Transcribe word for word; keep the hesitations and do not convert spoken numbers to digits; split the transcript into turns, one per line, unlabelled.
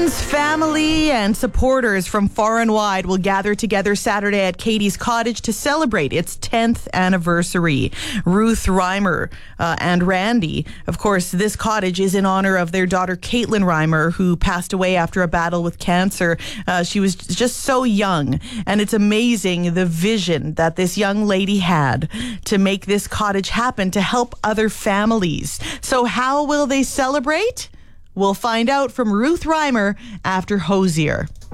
Friends, family, and supporters from far and wide will gather together Saturday at Katie's Cottage to celebrate its tenth anniversary. Ruth Reimer uh, and Randy, of course, this cottage is in honor of their daughter Caitlin Reimer, who passed away after a battle with cancer. Uh, she was just so young, and it's amazing the vision that this young lady had to make this cottage happen to help other families. So how will they celebrate? We'll find out from Ruth Reimer after Hosier.